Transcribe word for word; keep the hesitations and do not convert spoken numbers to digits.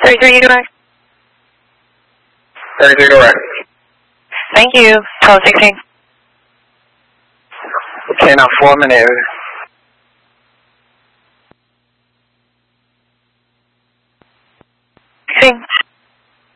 thirty-three direct. thirty-three direct. Thank you. twelve sixteen. Okay, now four minutes.